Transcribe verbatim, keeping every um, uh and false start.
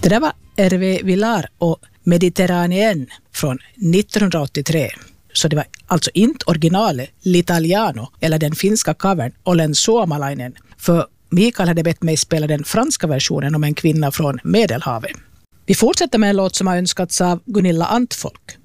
Det där var Hervé Villard och Mediterraneen från nittonhundraåttiotre. Så det var alltså inte originalet L'Italiano eller den finska covern Olen Suomalainen. För Mikael hade bett mig spela den franska versionen om en kvinna från Medelhavet. Vi fortsätter med en låt som har önskats av Gunilla Antfolk.